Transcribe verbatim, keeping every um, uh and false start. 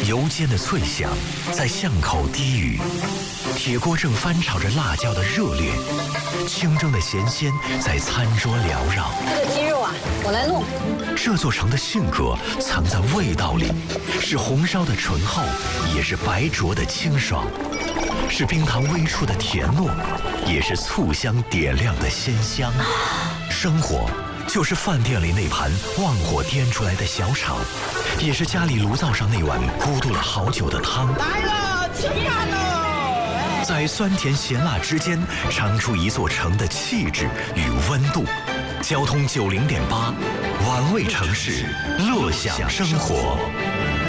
油煎的脆香在巷口低语，铁锅正翻炒着辣椒的热烈，清蒸的咸鲜在餐桌缭绕。 这个鸡肉啊，我来弄。 这座城的性格藏在味道里，是红烧的醇厚，也是白灼的清爽，是冰糖微出的甜糯，也是醋香点亮的鲜香。生活就是饭店里那盘旺火颠出来的小炒，也是家里炉灶上那碗咕嘟了好久的汤。 来了，吃饭了！ 在酸甜咸辣之间，尝出一座城的气质与温度。交通九零点八，玩味城市，乐享生活。